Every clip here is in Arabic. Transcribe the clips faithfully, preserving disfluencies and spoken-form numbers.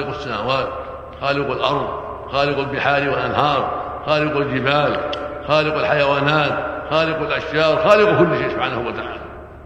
السماوات، خالق الأرض، خالق البحار والأنهار، خالق الجبال، خالق الحيوانات، خالق الأشجار، خالق كل شيء سبحانه وتعالى.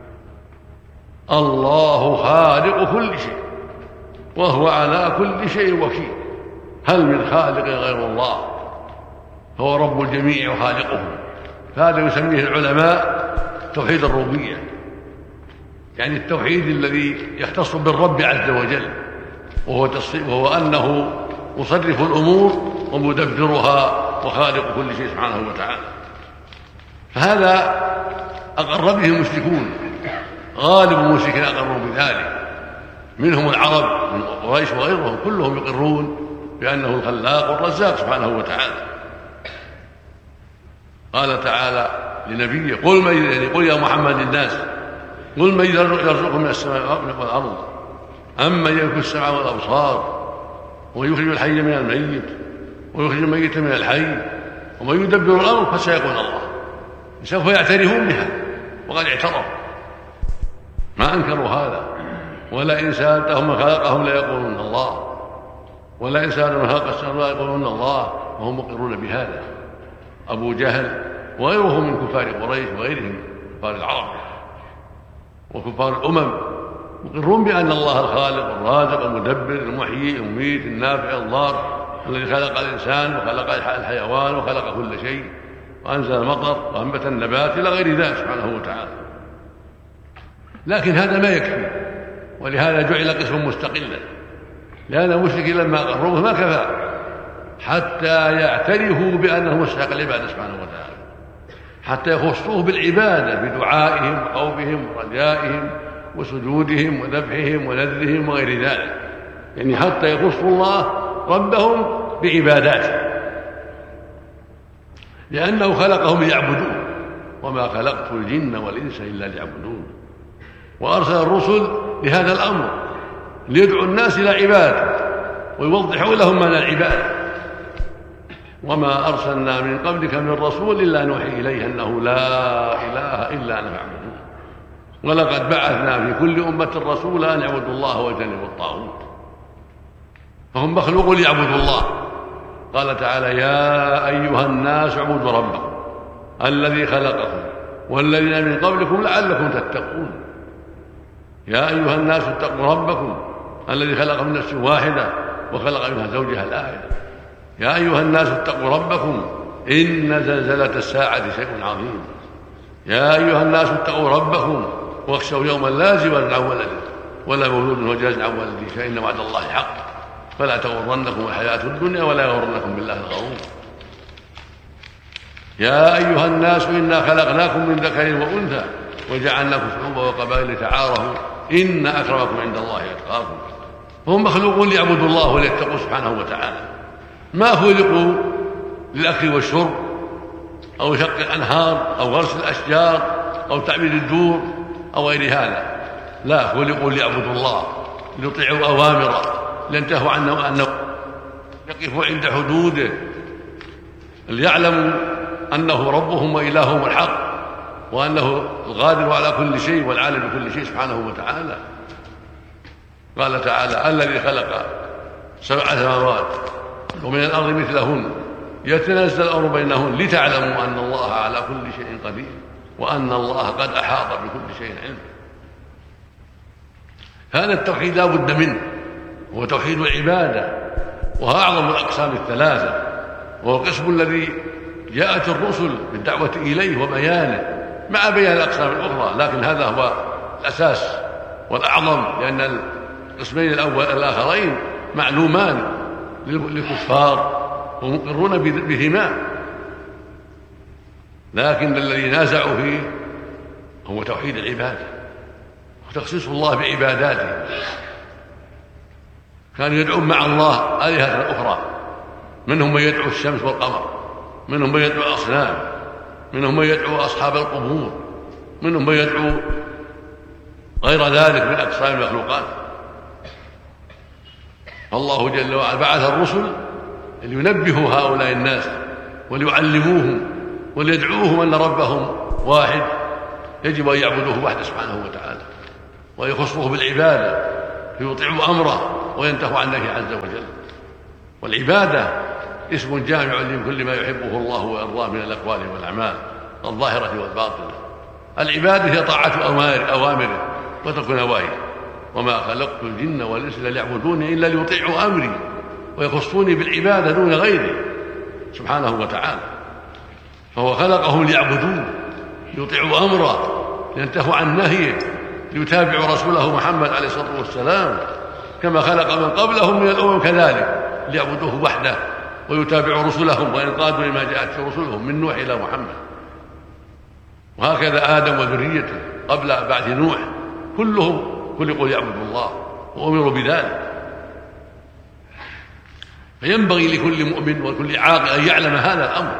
الله خالق كل شيء وهو على كل شيء وكيل. هل من خالق غير الله؟ هو رب الجميع وخالقهم. هذا يسميه العلماء توحيد الربوبية، يعني التوحيد الذي يختص بالرب عز وجل، وهو, وهو أنه مصرف الأمور ومدبرها وخالق كل شيء سبحانه وتعالى. فهذا أقر به المشركون، غالب المشركين أقروا بذلك، منهم العرب من قريش وغيرهم كلهم يقرون بأنه الخلاق والرزاق سبحانه وتعالى. قال تعالى لنبيه قل من يعني قل يا محمد الناس قل من يرزقكم من السماء والأرض أمن يملك السمع والأبصار ويخرج الحي من الميت ويخرج الميت من الحي ومن يدبر الأمر فسيقول الله. سوف يعترفون بها وقد اعترفوا، ما أنكروا هذا. ولئن سألتهم من خلقهم ليقولون الله، ولئن سألتهم من خلق السماوات ليقولون الله، وهم مقرون بهذا. أبو جهل وغيره من كفار قريش وغيرهم كفار العرب وكفار الأمم مقرون بأن الله الخالق الرازق المدبر المحيي المميت النافع الضار، الذي خلق الإنسان وخلق الحيوان وخلق كل شيء وأنزل المطر وأنبت النبات إلى غير ذلك سبحانه وتعالى. لكن هذا ما يكفي، ولهذا جعل قسم مستقلا، لأن المشركين لما أقروه ما كفى حتى يعترفوا بأنه مستحق العبادة سبحانه وتعالى، حتى يخصوه بالعبادة بدعائهم وخوفهم ورجائهم وسجودهم وذبحهم ونذرهم وغير ذلك، يعني حتى يخصوا الله ربهم بعباداته، لأنه خلقهم ليعبدوه وما خلقت الجن والإنس إلا ليعبدون. وأرسل الرسل لهذا الأمر ليدعوا الناس إلى عبادته ويوضحوا لهم معنى العبادة. وما أرسلنا من قبلك من رسول إلا نوحي إليه أنه لا إله إلا أنا فاعبدون ولقد بعثنا في كل أمة رسولا أن يعبدوا الله واجتنبوا الطاغوت. فهم مخلوق ليعبدوا الله. قال تعالى يا أيها الناس اعبدوا ربكم الذي خلقكم والذين من قبلكم لعلكم تتقون. يا أيها الناس اتقوا ربكم الذي خلق من نفس واحدة وخلق منها زوجها الآية. يا أيها الناس اتقوا ربكم إن زلزلة الساعة شيء عظيم. يا أيها الناس اتقوا ربكم واخشوا يوما لا يجزي عن ولده ولا مولود هو جاز عن ولده فإن وعد الله حق فلا تغرنكم الحياة الدنيا ولا يغرنكم بالله الغرور. يا أيها الناس إنا خلقناكم من ذكر وأنثى وجعلناكم شعوبا وقبائل لتعارفوا إن أكرمكم عند الله أتقاكم. هم مخلوقون ليعبدوا الله وليتقوا سبحانه وتعالى، ما خلقوا للأكل والشرب أو شق الأنهار أو غرس الأشجار أو تعبيد الدور أو غير هذا، لا، خلقوا ليعبدوا الله ليطيعوا أوامره لينتهوا عنه أنه يقفوا عند حدوده ليعلموا أنه ربهم وإلههم الحق وأنه القادر على كل شيء والعالم بكل شيء سبحانه وتعالى. قال تعالى الذي خلق سبع سماوات ومن الأرض مثلهن يتنزل الأمر بينهن لتعلموا أن الله على كل شيء قدير وأن الله قد أحاط بكل شيء علما. هذا التوحيد لا بد منه، هو توحيد العبادة، وهو أعظم الأقسام الثلاثة، وهو القسم الذي جاءت الرسل بالدعوة إليه وبيانه مع بيان الأقسام الأخرى، لكن هذا هو الأساس والأعظم، لأن القسمين الأول الآخرين معلومان للكفار ومقرون بهما، لكن الذي نازعوا فيه هو توحيد العبادة وتخصيص الله بعباداته. كانوا يدعون مع الله آلهة أخرى، منهم من يدعو الشمس والقمر، منهم من يدعو الأصنام، منهم من يدعو أصحاب القبور، منهم من يدعو غير ذلك من أقسام المخلوقات. فالله جل وعلا بعث الرسل لينبهوا هؤلاء الناس وليعلموهم وليدعوهم أن ربهم واحد يجب أن يعبدوه وحده سبحانه وتعالى ويخصوه بالعبادة فيطيعوا أمره وينتهوا عن الله عز وجل. والعبادة اسم جامع لكل ما يحبه الله ويرضاه من الأقوال والأعمال الظاهرة والباطنة. العبادة هي طاعة أوامره وترك نواهيه. وما خلقت الجن والإنس إلا ليعبدوني إلا ليطيعوا أمري ويخصوني بالعبادة دون غيره سبحانه وتعالى. فهو خلقهم ليعبدوه، ليطيعوا أمره، لينتهوا عن نهيه، ليتابعوا رسوله محمد عليه الصلاة والسلام، كما خلق من قبلهم من الأمم كذلك ليعبدوه وحده ويتابعوا رسلهم وينقادوا لما جاءت رسلهم من نوح إلى محمد. وهكذا آدم وذريته قبل بعث نوح كلهم خلقوا ليعبدوا الله وأمروا بذلك. فينبغي لكل مؤمن وكل عاقل أن يعلم هذا الأمر،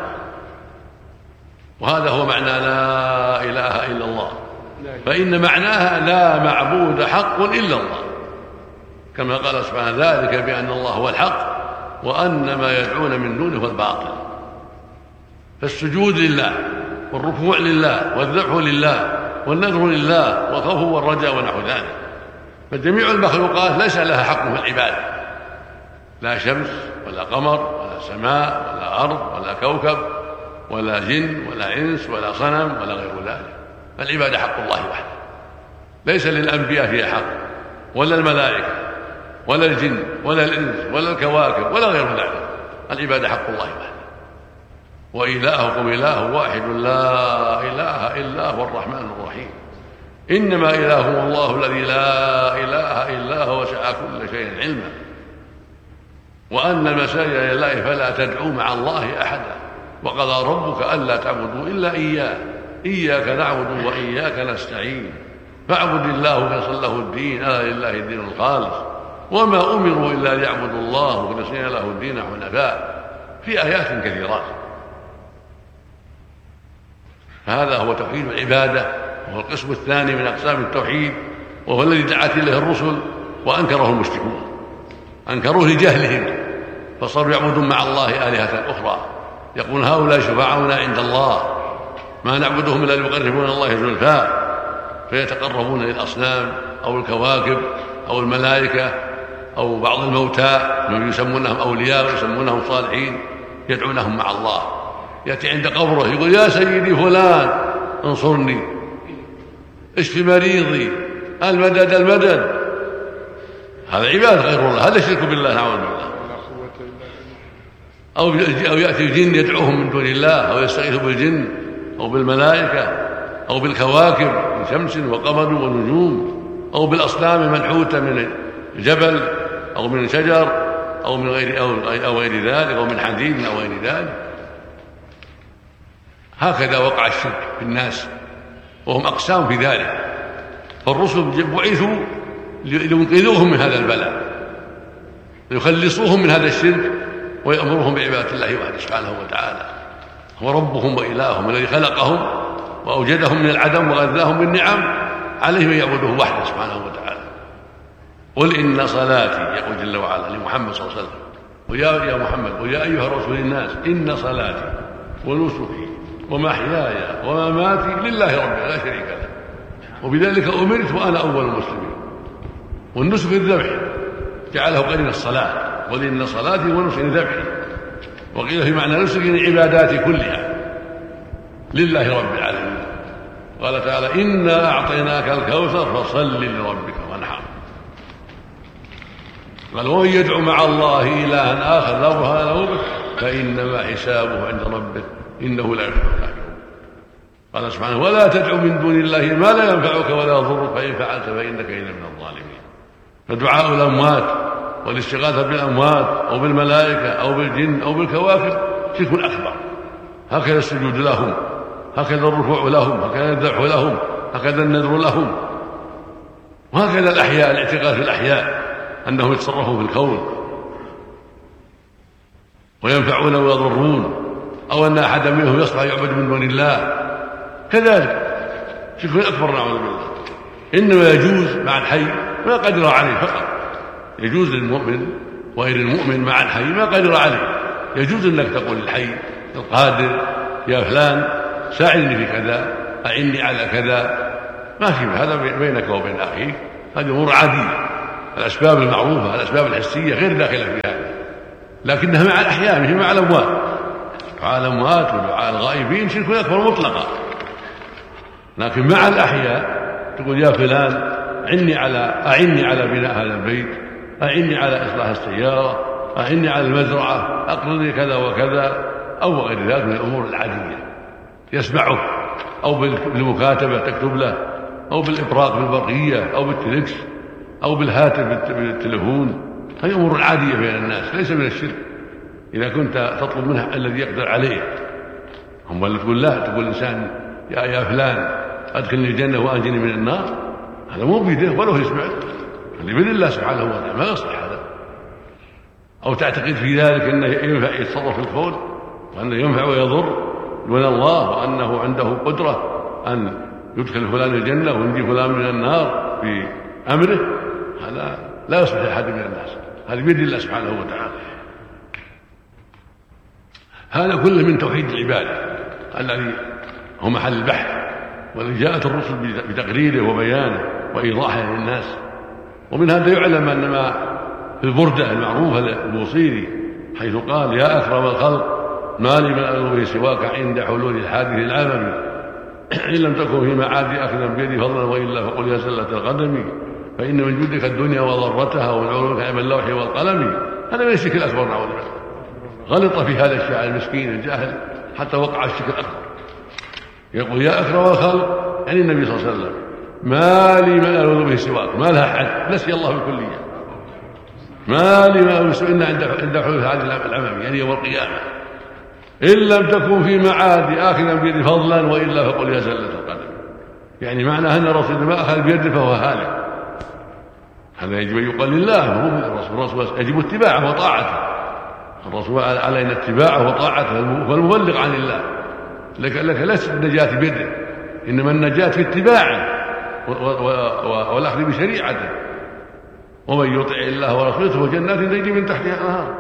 وهذا هو معنى لا إله إلا الله، فإن معناها لا معبود حق إلا الله، كما قال سبحانه ذلك بأن الله هو الحق وأن ما يدعون من دونه هو الباطل. فالسجود لله والركوع لله والذبح لله والنذر لله والخوف والرجاء ونحو ذلك. فجميع المخلوقات ليس لها حق في العبادة، لا شمس ولا قمر ولا سماء ولا أرض ولا كوكب ولا جن ولا إنس ولا صنم ولا غير ذلك. العبادة حق الله وحده، ليس للأنبياء فيها حق ولا الملائكة ولا الجن ولا الإنس ولا الكواكب ولا غير ذلك. العبادة حق الله وحده. وإلهكم إله واحد لا إله إلا هو الرحمن الرحيم. إنما إلهكم الله الذي لا إله إلا هو وسع كل شيء علما وأن المساجد لله فلا تدعوا مع الله أحدا وقضى ربك ألا تعبدوا إلا إياه إياك نعبد وإياك نستعين فاعبد الله مخلصا له الدين ألا لله الدين الخالص وما أمروا إلا ليعبدوا الله مخلصين له الدين حنفاء في آيات كثيرات. فهذا هو توحيد العبادة، وهو القسم الثاني من أقسام التوحيد، وهو الذي دعت إليه الرسل وأنكره المشركون، أنكروه لجهلهم فصاروا يعبدون مع الله آلهة أخرى، يقولون هؤلاء شفعاؤنا عند الله ما نعبدهم إلا ليقربونا الله زلفى، فيتقربون للأصنام أو الكواكب أو الملائكة أو بعض الموتى من يسمونهم أولياء ويسمونهم صالحين يدعونهم مع الله. يأتي عند قبره يقول يا سيدي فلان انصرني اشف مريضي المدد المدد. هذا عبادة غير الله، هذا شرك بالله نعوذ بالله. أو يأتي الجن يدعوهم من دون الله أو يستغيث بالجن أو بالملائكة أو بالكواكب من شمس وقمر ونجوم أو بالأصنام منحوتة من جبل أو من شجر أو من غير أو غير ذلك أو من حديد أو غير ذلك. هكذا وقع الشرك في الناس وهم أقسام في ذلك. فالرسل بعثوا لينقذوهم من هذا البلاء، ليخلصوهم من هذا الشرك ويأمرهم بعبادة الله وحده سبحانه وتعالى. هو ربهم وإلههم الذي خلقهم وأوجدهم من العدم وغذاهم بالنعم، عليهم أن يعبدوه وحده سبحانه وتعالى. قل إن صلاتي، يقول جل وعلا لمحمد صلى الله عليه وسلم، ويا يا محمد ويا أيها الرسول الناس، إن صلاتي ونسكي ومحياي ومماتي لله رب لا شريك له وبذلك أمرت وأنا أول المسلمين. والنسك الذبح جعله قرين الصلاة، قل إن صلاتي ونسكي ذبحي، وقيل في معنى نسك عباداتي كلها لله رب العالمين. قال تعالى إنا أعطيناك الكوثر فصل لربك وانحر. قال ومن يدعو مع الله إلها آخر لا برهان له به فإنما حسابه عند ربه إنه لا يفلح الكافرون. قال سبحانه ولا تدع من دون الله ما لا ينفعك ولا يضرك فإن فعلت فإنك إذا من الظالمين. فدعاء الأموات والاستغاثة بالأموات أو بالملائكة أو بالجن أو بالكواكب شرك أكبر. هكذا السجود لهم، هكذا الركوع لهم، هكذا الذبح لهم، هكذا النذر لهم، وهكذا الأحياء، الاعتقاد في الأحياء أنهم يتصرفون في الكون وينفعون ويضرون، أو أن أحدا منهم يصلح يعبد من دون الله، كذلك شرك أكبر نعوذ بالله. إنما يجوز مع الحي ما قدر عليه فقط، يجوز للمؤمن وغير المؤمن مع الحي ما قدر عليه. يجوز أنك تقول للحي القادر يا فلان ساعدني في كذا، أعني على كذا، ما في هذا بينك وبين أخيك، هذه أمور عادية الأسباب المعروفة الأسباب الحسية غير داخلة في هذا، لكنها مع الأحياء مش مع الأموات. دعاء الأموات ودعاء الغائبين شرك أكبر مطلقا، لكن مع الأحياء تقول يا فلان أعني على أعني على بناء هذا البيت، أعني على إصلاح السيارة، أعني على المزرعة، أقرضني كذا وكذا، أو غير ذلك من الأمور العادية يسمعه، أو بالمكاتبة تكتب له، أو بالإبراق بالبرقية، أو بالتلكس، أو بالهاتف بالتلفون. هذه أمور عادية بين الناس ليس من الشرك إذا كنت تطلب منه الذي يقدر عليه. هم اللي تقول لا، تقول الإنسان يا, يا فلان أدخلني الجنة وأنجني من النار، هذا مو بيده ولا هو يسمع، هذا بيد الله سبحانه وتعالى، ما يصلح هذا. أو تعتقد في ذلك أنه ينفع يتصرف في الكون، وأنه ينفع ويضر دون الله، وأنه عنده قدرة أن يدخل فلان الجنة وينجي فلان من النار بأمره، هذا لا يصلح لأحد من الناس، هذا بيد الله سبحانه وتعالى. هذا كله من توحيد العبادة الذي هو محل البحث، والذي جاءت الرسل بتقريره وبيانه وإيضاحه للناس. ومن هذا يعلم أن ما في البردة المعروفة للبوصيري حيث قال يا أكرم الخلق ما لي من ألوه سواك عند حلول الحادث العممي، إن لم تكن في معادي أخذا بيدي فضلا وإلا فقل يا سلة القدم، فإن من جودك الدنيا وضرتها ومن علومك علم اللوح والقلم. هذا من الشرك الأكبر نعوذ بالله، غلط في هذا الشاعر المسكين الجاهل حتى وقع الشرك الأكبر. يقول يا أكرم الخلق يعني النبي صلى الله عليه وسلم ما لي من ألوذ به سواك، ما لها حد، نسي الله بالكلية، ما لي من ألوذ به إلا عند حدوث هذه العمم يعني يوم القيامة، إن لم تكن في معادي آخذا بيدي فضلا وإلا فقل يا زلة القدم. يعني معنى أن الرسول ما أخذ بيده فهو هالك، هذا يجب أن يقال لله مو الرسول. الرسول يجب اتباعه وطاعته، الرسول علينا اتباعه وطاعته، والمبلغ عن الله. لك, لك ليست النجاة بيده، إنما النجاة في اتباعه والأخذ بشريعته. ومن يطع الله ورسوله فهو جنات تجري من تحتها الأنهار.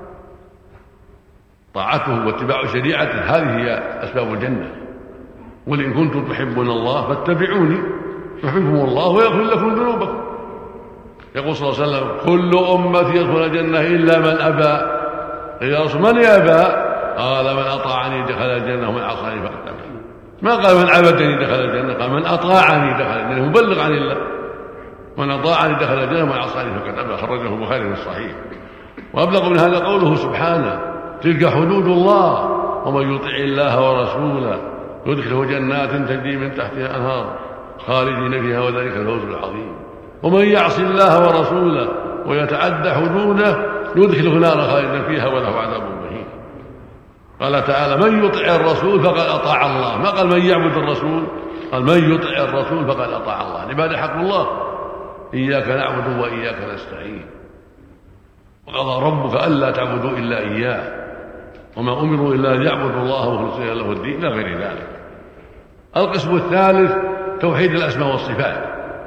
طاعته واتباع شريعته هذه هي أسباب الجنة. قل إن كنتم تحبون الله فاتبعوني يحببكم الله ويغفر لكم ذنوبكم. يقول صلى الله عليه وسلم كل أمتي يدخل الجنة إلا من أبى. يا رسول من يأبى؟ قال من أطاعني دخل الجنة ومن عصاني فقد أبى. ما قال من عبدني دخل الجنة، قال من أطاعني دخل الجنة، مبلغ عن الله. من أطاعني دخل الجنة ومن عصاني فقد أبى، خرجه البخاري في الصحيح. وأبلغ من هذا قوله سبحانه تلك حدود الله ومن يطع الله ورسوله يدخله جنات تجري من تحتها الأنهار خالدين فيها وذلك الفوز العظيم. ومن يعص الله ورسوله ويتعدى حدوده يدخله نارا خالدا فيها وله عذاب مهين. قال تعالى من يطع الرسول فقد أطاع الله، ما قال من يعبد الرسول، قال من يطع الرسول فقد أطاع الله. العبادة حق الله، إياك نعبد وإياك نستعين. وقضى ربك ألا تعبدوا إلا إياه وما أمروا إلا أن يعبدوا الله مخلصين له الدين لا غير ذلك. القسم الثالث توحيد الأسماء والصفات،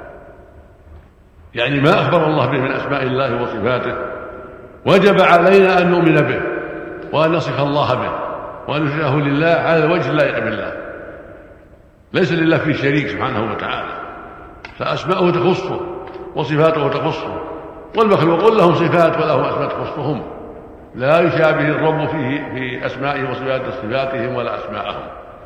يعني ما أخبر الله به من أسماء الله وصفاته وجب علينا أن نؤمن به وأن نصف الله به وأن نشركه لله على الوجه اللائق بالله. ليس لله في شريك سبحانه وتعالى، فأسماءه تخصه وصفاته تخصه، والمخلوقون لهم صفات ولهم أسماء تخصهم، لا يشابه الرب فيه في أسمائه وصفاته صفاتهم ولا أسماءهم،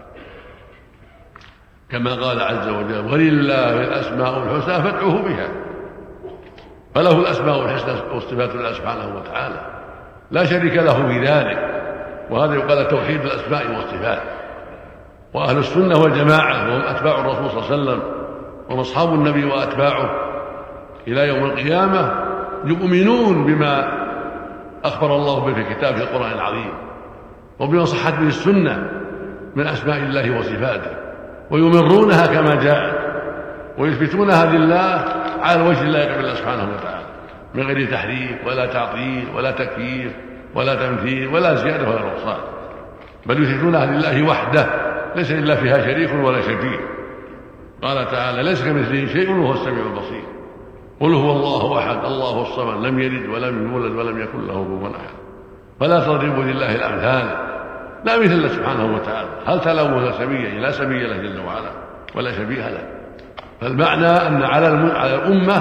كما قال عز وجل ولله الأسماء الحسنى فادعوه بها. فله الأسماء الحسنى والصفات لله سبحانه وتعالى، لا شريك له في ذلك. وهذا يقال توحيد الأسماء والصفات. وأهل السنة والجماعة وهم أتباع الرسول صلى الله عليه وسلم وهم أصحاب النبي وأتباعه إلى يوم القيامة يؤمنون بما أخبر الله به في كتابه القرآن العظيم وبما صحت به السنة من أسماء الله وصفاته، ويمرونها كما جاءت ويثبتونها لله على الوجه اللائق بالله سبحانه وتعالى من غير تحريف ولا تعطيل ولا تكييف ولا تمثيل ولا زيادة ولا نقصان، بل يثبتونها لله وحده ليس لله فيها شريك ولا شبيه. قال تعالى ليس كمثله شيء وهو السميع البصير. قل هو الله أحد الله الصمد لم يلد ولم يولد ولم يكن له كفوا أحد. فلا تضربوا لله الأمثال، لا مثل الله سبحانه وتعالى. هل تلوه سميا؟ لا سمي له جل وعلا ولا شبيه له. فالمعنى أن على الأمة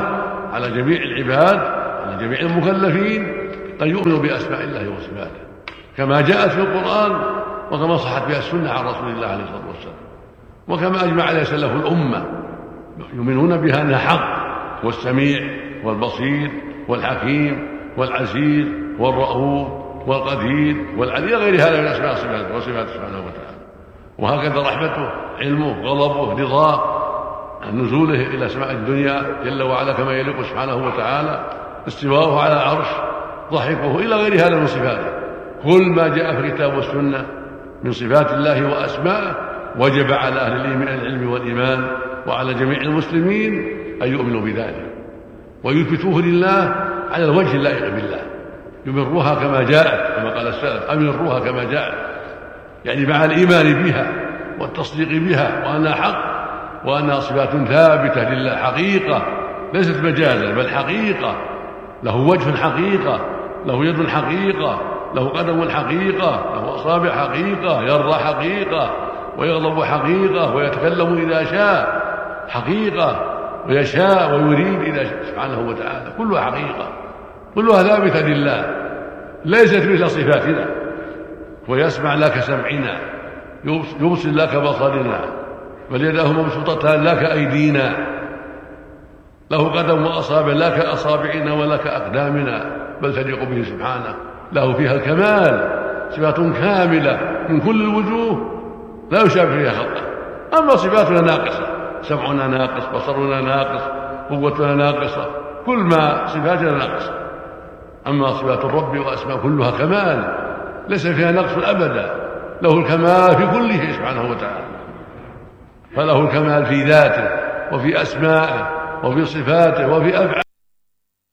على جميع العباد، على جميع المكلفين، أن يؤمنوا بأسماء الله وصفاته كما جاءت في القرآن وكما صحت بها السنة عن رسول الله عليه الصلاة والسلام، وكما أجمع عليه سلف الأمة يؤمنون بها أنها حق، والسميع والبصير والحكيم والعزيز والرؤوف والقدير والعلي غير هذا من أسماء صفاته وصفاته سبحانه وتعالى. وهكذا رحمته، علمه، غضبه، رضاه، نزوله إلى سماء الدنيا جل وعلا كما يليق سبحانه وتعالى، استواءه على العرش، ضحكه، إلى غير هذا من صفاته. كل ما جاء في الكتاب والسنة من صفات الله وأسمائه وجب على أهل العلم والإيمان وعلى جميع المسلمين أن يؤمنوا بذلك ويثبتوه لله على الوجه اللائق بالله، يمروها كما جاءت كما قال السلف، أمروها كما جاءت، يعني مع الإيمان بها والتصديق بها وأنها حق وأنها صفات ثابتة لله حقيقة ليست مجازا بل حقيقة. له وجه حقيقة، له يد حقيقة، له قدم حقيقة، له أصابع حقيقة، يرضى حقيقة ويغضب حقيقة ويتكلم إذا شاء حقيقة ويشاء ويريد إذا شاء سبحانه وتعالى، كلها حقيقة، كلها ثابتة لله ليست مثل صفاتنا. ويسمع لا كسمعنا، يبصر لا كبصرنا، بل يداه مبسوطتان لا كأيدينا، له قدم وأصابع لا كأصابعنا ولا كأقدامنا، بل تليق به سبحانه، له فيها الكمال، صفات كاملة من كل الوجوه لا يشابه فيها خلقه. أما صفاتنا ناقصة، سمعنا ناقص، بصرنا ناقص، قوتنا ناقصة، كل ما صفاتنا ناقصة. أما صفات الرب وأسماء كلها كمال ليس فيها نقص أبدا، له الكمال في كل شيء سبحانه وتعالى، فله الكمال في ذاته وفي أسمائه وفي صفاته وفي أفعاله.